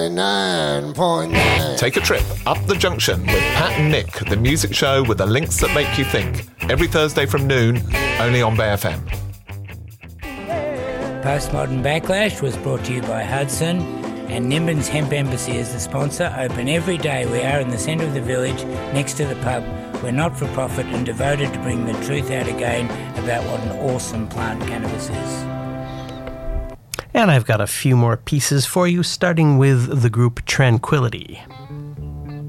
9.9. Take a trip up the junction with Pat and Nick, the music show with the links that make you think. Every Thursday from noon, only on Bay FM. Postmodern Backlash was brought to you by Hudson and Nimbin's Hemp Embassy is the sponsor. Open every day. We are in the centre of the village, next to the pub. We're not-for-profit and devoted to bring the truth out again about what an awesome plant cannabis is. And I've got a few more pieces for you, starting with the group Tranquility.